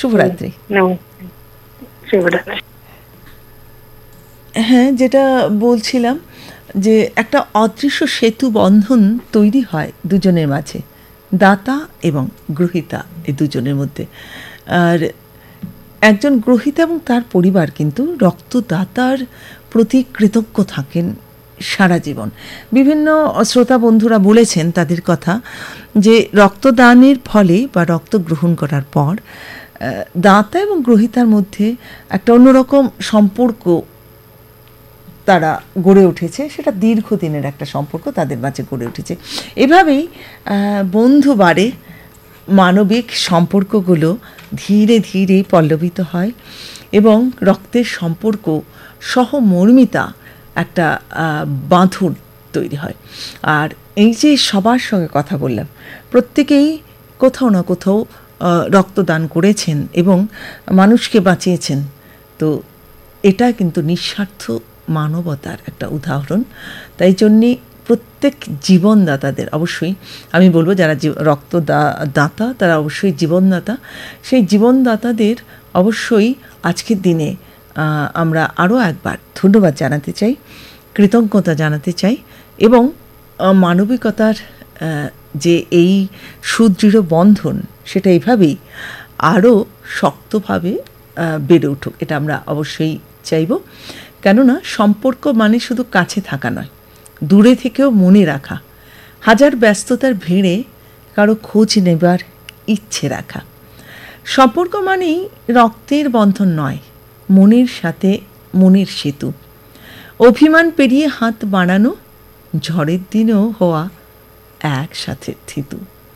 শুভরাত্রি। নমস্কার, শুভরাত্রি। হ্যাঁ, যেটা বলছিলাম যে একটা অদৃশ্য সেতু বন্ধন তৈরি হয় দুজনের মাঝে, দাতা এবং গ্রহীতা, এই দুজনের মধ্যে। আর একজন গ্রহীতা এবং তার পরিবার কিন্তু রক্তদাতার প্রতি কৃতজ্ঞ থাকেন সারা জীবন। বিভিন্ন শ্রোতা বন্ধুরা বলেছেন তাদের কথা যে রক্তদানের ফলে বা রক্ত গ্রহণ করার পর দাতা এবং গ্রহীতার মধ্যে একটা অন্যরকম সম্পর্ক তারা গড়ে উঠেছে, সেটা দীর্ঘদিনের একটা সম্পর্ক তাদের মাঝে গড়ে উঠেছে। এভাবেই বন্ধু বাড়ে, মানবিক সম্পর্কগুলো ধীরে ধীরে পল্লবিত হয় এবং রক্তের সম্পর্ক সহমর্মিতা একটা বাঁধন তৈরি হয়। আর এই যে সবার সঙ্গে কথা বললাম, প্রত্যেকেই কোথাও না কোথাও রক্তদান করেছেন এবং মানুষকে বাঁচিয়েছেন। তো এটা কিন্তু নিঃস্বার্থ মানবতার একটা উদাহরণ। তাই জন্যে প্রত্যেক জীবনদাতাদের অবশ্যই আমি বলবো, যারা রক্তদাতা তারা অবশ্যই জীবনদাতা, সেই জীবনদাতাদের অবশ্যই আজকের দিনে আমরা আরও একবার ধন্যবাদ জানাতে চাই, কৃতজ্ঞতা জানাতে চাই এবং মানবিকতার যে এই সুদৃঢ় বন্ধন সেটা এইভাবেই আরও শক্তভাবে বেড়ে উঠুক, এটা আমরা অবশ্যই চাইব। কেননা সম্পর্ক মানে শুধু কাছে থাকা নয়, দূরে থেকেও মনে রাখা, হাজার ব্যস্ততার ভিড়ে কারো খোঁজ নেবার ইচ্ছে রাখা। সম্পর্ক মানেই রক্তের বন্ধন নয়, মনের সাথে মনের সেতু। অভিমান পেরিয়ে হাত বাড়ানো, ঝড়ের দিনেও হওয়া একসাথে থিতু।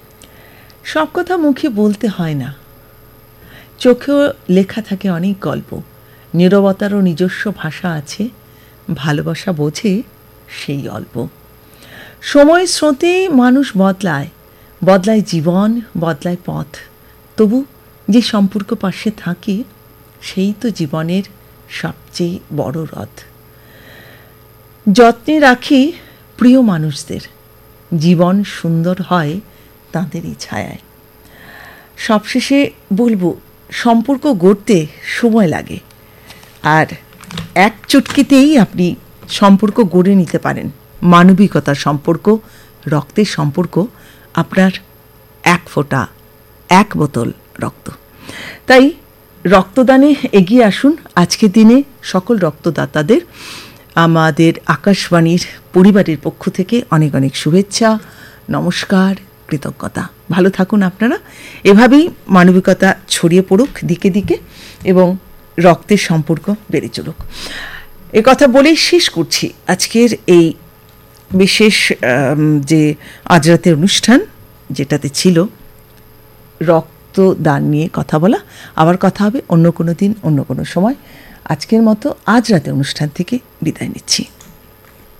সব কথা মুখে বলতে হয় না, চোখেও লেখা থাকে অনেক গল্প। নীরবতারও নিজস্ব ভাষা আছে, ভালোবাসা বোঝে সেই অল্প। সময় স্রোতে মানুষ বদলায়, বদলায় জীবন, বদলায় পথ। তবু যে সম্পর্ক পাশে থাকে সেই তো জীবনের সবচেয়ে বড় রথ। যত্নে রাখি প্রিয় মানুষদের, জীবন সুন্দর হয় তাঁদেরই ছায়ায়। সবশেষে বলবো, সম্পর্ক গড়তে সময় লাগে, আর এক চুটকিতেই আপনি সম্পর্ক গড়ে নিতে পারেন। মানবিকতার সম্পর্ক, রক্তের সম্পর্ক, আপনার এক ফোঁটা, এক বোতল রক্ত। তাই রক্তদানে এগিয়ে আসুন। আজকের দিনে সকল রক্তদাতাদের আমাদের আকাশবাণীর পরিবারের পক্ষ থেকে অনেক অনেক শুভেচ্ছা, নমস্কার, কৃতজ্ঞতা। ভালো থাকুন আপনারা, এভাবেই মানবিকতা ছড়িয়ে পড়ুক দিকে দিকে এবং রক্তের সম্পর্ক বেড়ে চলুক। এ কথা বলেই শেষ করছি আজকের এই বিশেষ যে আজ রাতের অনুষ্ঠান, যেটাতে ছিল রক্তদান নিয়ে কথা বলা। আবার কথা হবে অন্য কোনো দিন, অন্য কোনো সময়। আজকের মতো আজ রাতে অনুষ্ঠান থেকে বিদায় নিচ্ছি।